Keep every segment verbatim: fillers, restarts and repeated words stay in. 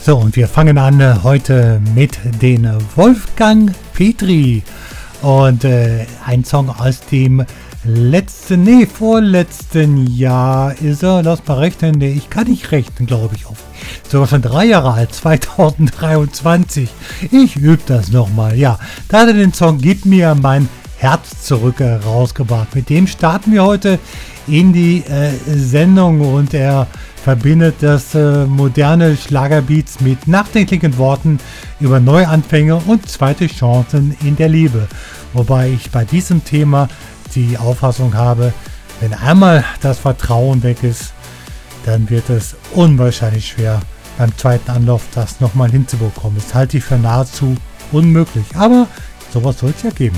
So, und wir fangen an äh, heute mit den Wolfgang Petri und äh, ein Song aus dem letzten, nee, vorletzten Jahr ist er, lass mal rechnen, nee, ich kann nicht rechnen, glaube ich, auf, sogar schon drei Jahre alt, zwanzig dreiundzwanzig, ich übe das nochmal, ja, da hat er den Song Gib mir mein Herz zurück äh, rausgebracht, mit dem starten wir heute in die äh, Sendung und er verbindet das äh, moderne Schlagerbeats mit nachdenklichen Worten über Neuanfänge und zweite Chancen in der Liebe. Wobei ich bei diesem Thema die Auffassung habe, wenn einmal das Vertrauen weg ist, dann wird es unwahrscheinlich schwer, beim zweiten Anlauf das nochmal hinzubekommen. Das halte ich für nahezu unmöglich, aber sowas soll es ja geben.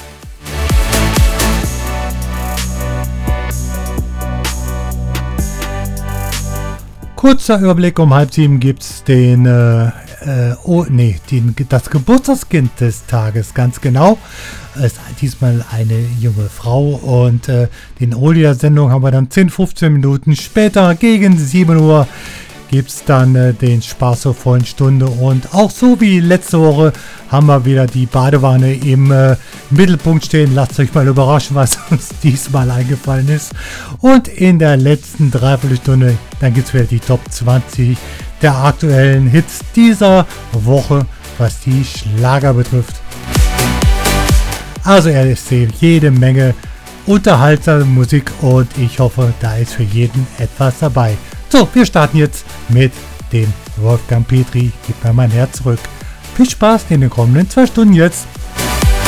Kurzer Überblick, um halb sieben gibt es den, äh, äh, oh, nee, den, das Geburtstagskind des Tages, ganz genau. Es ist diesmal eine junge Frau und äh, den Oldie der Sendung haben wir dann zehn, fünfzehn Minuten später, gegen sieben Uhr, gibt es dann äh, den Spaß zur vollen Stunde. Und auch so wie letzte Woche haben wir wieder die Badewanne im äh, Mittelpunkt stehen. Lasst euch mal überraschen, was uns diesmal eingefallen ist. Und in der letzten Dreiviertelstunde, dann gibt es wieder die Top zwanzig der aktuellen Hits dieser Woche, was die Schlager betrifft. Also er ist jede Menge unterhaltsame Musik und ich hoffe, da ist für jeden etwas dabei. So, wir starten jetzt mit dem Wolfgang Petri, Gib mir mein Herz zurück. Viel Spaß in den kommenden zwei Stunden jetzt.